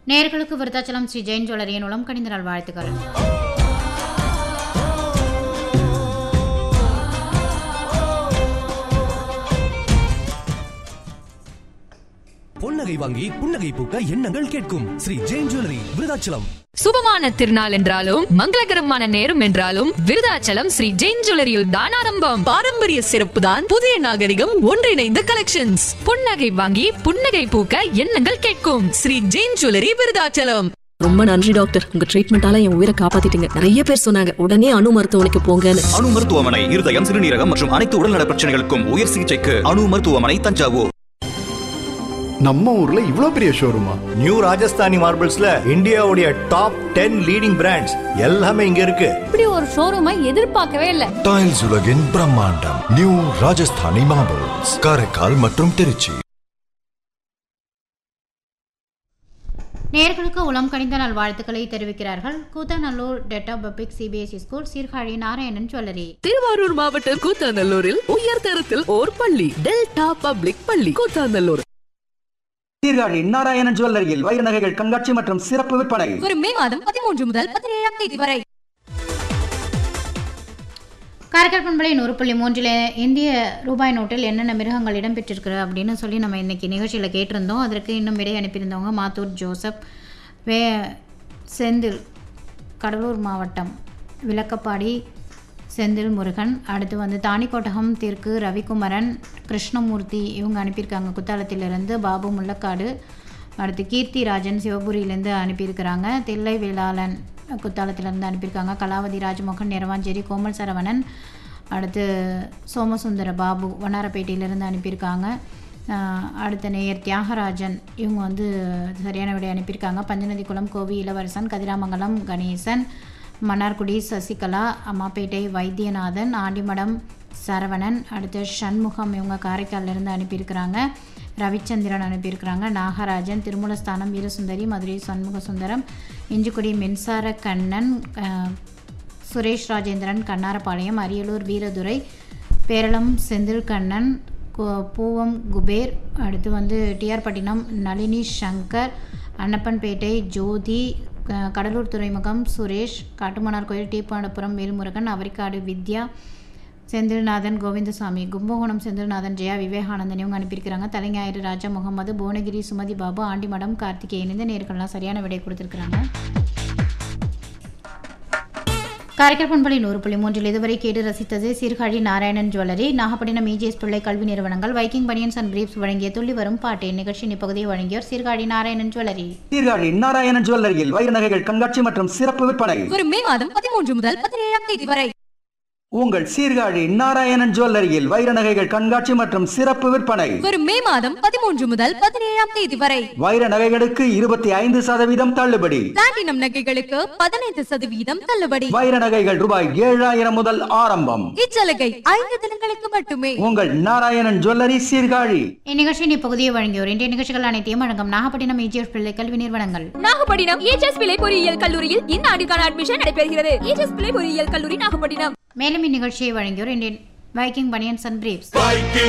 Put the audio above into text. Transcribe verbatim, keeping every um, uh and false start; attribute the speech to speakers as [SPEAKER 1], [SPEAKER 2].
[SPEAKER 1] நேயர்களுக்கு விருத்தாச்சலம் ஸ்ரீ ஜெயின் ஜுவல்லரியின் உளம் கனிந்த நாள் வாழ்த்துக்கள்.
[SPEAKER 2] பொன்னகை வாங்கி புன்னகை பூக்க எண்ணங்கள் கேட்கும் ஸ்ரீ ஜெயின் ஜுவல்லரி விருத்தாச்சலம்.
[SPEAKER 3] சுபமான திருநாள் என்றாலும் மங்களகரமான நேரம் என்றாலும் விருதாச்சலம் ஸ்ரீ ஜெயின் ஜுவல்லரியில் தான் ஆரம்பம்.
[SPEAKER 4] பாரம்பரிய சிறப்பு தான் புதிய நாகரிகம் ஒன்றிணைந்த கலெக்ஷன்ஸ்.
[SPEAKER 3] புன்னகை வாங்கி புன்னகை பூக்க எண்ணங்கள் கேட்கும்
[SPEAKER 4] ஸ்ரீ ஜெயின் ஜுவல்லரி விருதாச்சலம். ரொம்ப நன்றி டாக்டர், உங்க ட்ரீட்மெண்டால என் உயிரை காப்பாத்திட்டீங்க. நிறைய பேர் சொன்னாங்க உடனே அணு மருத்துவமனைக்கு போங்கன்னு.
[SPEAKER 5] அணு மருத்துவமனை இருதயம், சிறுநீரகம் மற்றும் அனைத்து உடல்நல பிரச்சனைகளுக்கும் உயர் சிகிச்சைக்கு அணு மருத்துவமனை, தஞ்சாவூர்.
[SPEAKER 6] நம்ம ஊர்ல இவ்ளோ பெரிய ஷோரூமா?
[SPEAKER 7] நியூ ராஜஸ்தானி மார்பிள்ஸ்ல இந்தியாவுடைய டாப் டென் லீடிங் பிராண்ட்ஸ் எல்லாமே இங்க இருக்கு.
[SPEAKER 8] இப்படி ஒரு ஷோரூமை எதிர்பார்க்கவே இல்ல.
[SPEAKER 9] டைல்ஸ் உலகின் பிரம்மாண்டம் நியூ ராஜஸ்தானி மார்பிள்ஸ், காரைக்கால் மற்றும் திருச்சி.
[SPEAKER 1] நேயர்களுக்கு உளம் கனிந்த நாள் வாழ்த்துக்களை தெரிவிக்கிறார்கள் Koothanallur theta public CBSE school, Sirkazhi Narayanan jewellery.
[SPEAKER 4] Thiruvarur மாவட்டம் கூத்தாநல்லூரில் உயர்தரத்தில் ஓர் பள்ளி, டெல்டா பப்ளிக் பள்ளி, கூத்தாநல்லூர்.
[SPEAKER 10] சீர்காழி நாராயணன் ஜுவல்லரியில் வைர நகைகள் கண்காட்சி மற்றும் சிறப்பு விற்பனை
[SPEAKER 8] வரும் மே மாதம் பதிமூன்று முதல் பதினேழாம் தேதி வரை.
[SPEAKER 1] காரைக்கால் பண்பலை நூறு புள்ளி மூன்றில் இந்திய ரூபாய் நோட்டில் என்னென்ன மிருகங்கள் இடம்பெற்றிருக்கு அப்படின்னு சொல்லி நம்ம இன்றைக்கி நிகழ்ச்சியில் கேட்டிருந்தோம். அதற்கு இன்னும் விடை அனுப்பியிருந்தவங்க மாத்தூர் ஜோசப், வே செந்தில், கடலூர் மாவட்டம் விளக்கப்பாடி செந்தில் முருகன், அடுத்து வந்து தாணிக்கோட்டகம் தெற்கு ரவிக்குமரன், கிருஷ்ணமூர்த்தி இவங்க அனுப்பியிருக்காங்க குத்தாலத்திலிருந்து. பாபு முள்ளக்காடு, அடுத்து கீர்த்தி ராஜன் சிவபுரியிலேருந்து அனுப்பியிருக்கிறாங்க. தில்லை வேளாளன் குத்தாலத்திலேருந்து அனுப்பியிருக்காங்க. கலாவதி ராஜமோகன் நிறவாஞ்சேரி, கோமல் சரவணன், அடுத்து சோமசுந்தர பாபு வண்ணாரப்பேட்டையிலேருந்து அனுப்பியிருக்காங்க. அடுத்த நேயர் தியாகராஜன் இவங்க வந்து சரியான விடை அனுப்பியிருக்காங்க. பஞ்சநதி குளம் கோவி இளவரசன், கதிராமங்கலம் கணேசன், மன்னார்குடி சசிகலா, அம்மாப்பேட்டை வைத்தியநாதன், ஆண்டிமடம் சரவணன், அடுத்து சண்முகம் இவங்க காரைக்காலிலிருந்து அனுப்பியிருக்கிறாங்க. ரவிச்சந்திரன் அனுப்பியிருக்கிறாங்க. நாகராஜன், திருமூலஸ்தானம் வீரசுந்தரி, மதுரை சண்முக சுந்தரம், இஞ்சிக்குடி மின்சார கண்ணன், சுரேஷ் ராஜேந்திரன் கண்ணாரப்பாளையம், அரியலூர் வீரதுரை, பேரளம் செந்தில் கண்ணன், பூவம் குபேர், அடுத்து வந்து டிஆர் பட்டினம் நளினி சங்கர், அன்னப்பன்பேட்டை ஜோதி, கடலூர் துறைமுகம் சுரேஷ், காட்டுமன்னார் கோயில் டீப்பாண்டபுரம் வேல்முருகன், அவரிக்காடு வித்யா, செந்தில்நாதன் கோவிந்தசாமி, கும்பகோணம் செந்தில்நாதன், ஜெயா விவேகானந்தன் இவங்க அனுப்பியிருக்கிறாங்க. தலைஞாயிறு ராஜா முகமது, புவனகிரி சுமதி பாபு, ஆண்டிமடம் கார்த்திகேயன் இந்த நேர்கள்லாம் சரியான விடை கொடுத்துருக்குறாங்க. காரைக்கால் பண்பலை நூறு புள்ளி மூன்றில் இதுவரை கேட்டு ரசித்தது சீர்காழி நாராயணன் ஜுவல்லரி, நாகப்பட்டினம் இஜிஎஸ் பிள்ளை கல்வி நிறுவனங்கள், வைக்கிங் பனியன்ஸ் அண்ட் பிரீப்ஸ் வழங்கிய துள்ளி வரும் பாட்டை நிகழ்ச்சியின் இப்பகுதியை வழங்கியோர் சீர்காழி நாராயணன் ஜுவல்லரி.
[SPEAKER 10] சீர்காழி நாராயணன் ஜுவல்லரியில் வைர நகைகள் கண்காட்சி மற்றும் சிறப்பு விற்பனை
[SPEAKER 8] வரும் மே மாதம் பதிமூன்று முதல் பதினேழாம் தேதி வரை.
[SPEAKER 10] உங்கள் சீர்காழி நாராயணன் ஜுவல்லரியில் வைர நகைகள் கண்காட்சி மற்றும் சிறப்பு விற்பனை
[SPEAKER 8] வரும் மே மாதம் பதிமூன்று முதல் பதினேழாம் தேதி வரை.
[SPEAKER 10] வைர நகைகளுக்கு இருபத்தி ஐந்து சதவீதம் தள்ளுபடி,
[SPEAKER 8] பிளாட்டினம் நகைகளுக்கு பதினைந்து சதவீதம் தள்ளுபடி.
[SPEAKER 10] வைர நகைகள் ரூபாய் ஏழாயிரம் முதல் ஆரம்பம்.
[SPEAKER 8] இச்சலுகை ஐந்து தினங்களுக்கு மட்டுமே.
[SPEAKER 10] உங்கள் நாராயணன் ஜுவல்லரி சீர்காழி.
[SPEAKER 1] இந்நிகழ்ச்சியின் இப்பகுதியை வழங்கியோர் இன்றைய நிகழ்ச்சிகள் அனைத்தையும் வழங்கும் நாகப்பட்டினம் இஜிஎஸ் பிள்ளை கல்வி நிறுவனங்கள்.
[SPEAKER 8] நாகப்பட்டினம் இஜிஎஸ் பிள்ளை பொறியியல் கல்லூரியில் இந்த ஆண்டுக்கான அட்மிஷன் நடைபெறுகிறது. இஜிஎஸ் பிள்ளை பொறியியல் கல்லூரி நாகப்பட்டினம்.
[SPEAKER 1] மேலும் இந்நிகழ்ச்சியை வழங்கியோர் Indian Viking banians and briefs.